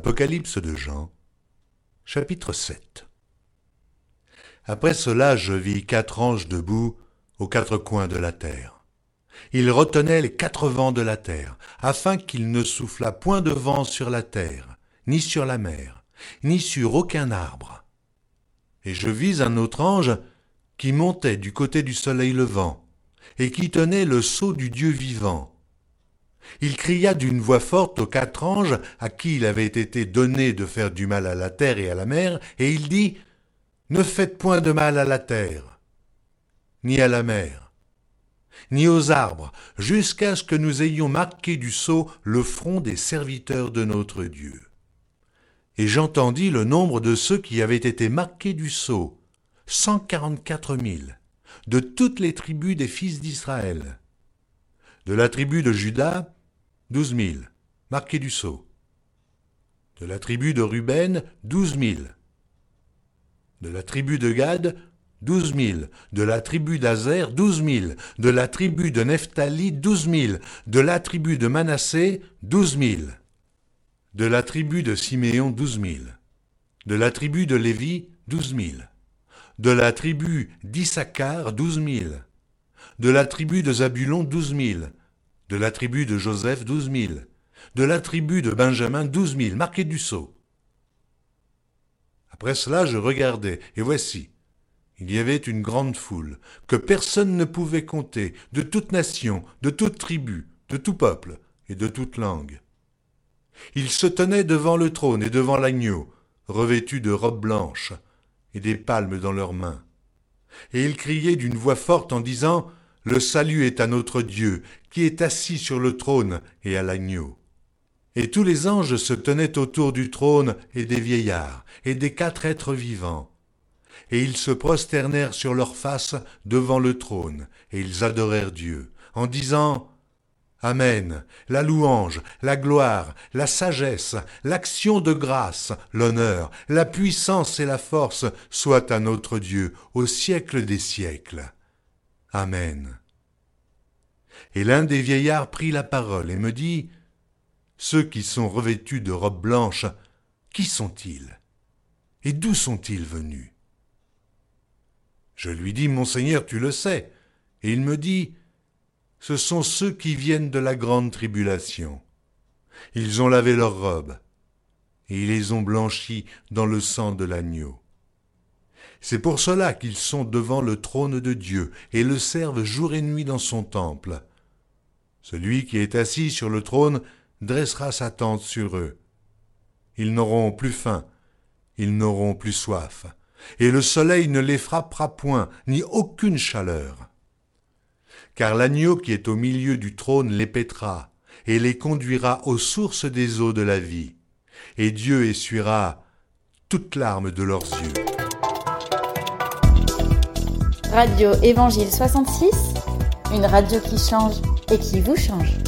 Apocalypse de Jean, chapitre 7. Après cela, je vis 4 anges debout aux 4 coins de la terre. Ils retenaient les 4 vents de la terre, afin qu'il ne soufflât point de vent sur la terre, ni sur la mer, ni sur aucun arbre. Et je vis un autre ange qui montait du côté du soleil levant, et qui tenait le sceau du Dieu vivant. Il cria d'une voix forte aux 4 anges à qui il avait été donné de faire du mal à la terre et à la mer, et il dit : « Ne faites point de mal à la terre, ni à la mer, ni aux arbres, jusqu'à ce que nous ayons marqué du sceau le front des serviteurs de notre Dieu. » Et j'entendis le nombre de ceux qui avaient été marqués du sceau, 144 000, de toutes les tribus des fils d'Israël. De la tribu de Juda, 12 000, marqués du sceau. De la tribu de Ruben, 12 000. De la tribu de Gad, 12 000. De la tribu d'Azer, 12 000. De la tribu de Nephtali, 12 000. De la tribu de Manassé, 12 000. De la tribu de Siméon, 12 000. De la tribu de Lévi, 12 000. De la tribu d'Issachar, 12 000. De la tribu de Zabulon, 12 000. De la tribu de Joseph, 12 000. De la tribu de Benjamin, 12 000, marqués du sceau. Après cela, je regardai, et voici, il y avait une grande foule, que personne ne pouvait compter, de toute nation, de toute tribu, de tout peuple et de toute langue. Ils se tenaient devant le trône et devant l'agneau, revêtus de robes blanches et des palmes dans leurs mains. Et ils criaient d'une voix forte en disant : « Le salut est à notre Dieu, qui est assis sur le trône et à l'agneau. » Et tous les anges se tenaient autour du trône et des vieillards et des 4 êtres vivants. Et ils se prosternèrent sur leurs faces devant le trône, et ils adorèrent Dieu, en disant : « Amen, la louange, la gloire, la sagesse, l'action de grâce, l'honneur, la puissance et la force soient à notre Dieu au siècle des siècles. Amen. » Et l'un des vieillards prit la parole et me dit : « Ceux qui sont revêtus de robes blanches, qui sont-ils ? Et d'où sont-ils venus ?» Je lui dis : « Mon Seigneur, tu le sais. » Et il me dit : « Ce sont ceux qui viennent de la grande tribulation. Ils ont lavé leurs robes, et ils les ont blanchies dans le sang de l'agneau. C'est pour cela qu'ils sont devant le trône de Dieu et le servent jour et nuit dans son temple. Celui qui est assis sur le trône dressera sa tente sur eux. Ils n'auront plus faim, ils n'auront plus soif, et le soleil ne les frappera point, ni aucune chaleur. Car l'agneau qui est au milieu du trône les paîtra, et les conduira aux sources des eaux de la vie, et Dieu essuiera toute larme de leurs yeux. Radio Évangile 66, une radio qui change et qui vous change.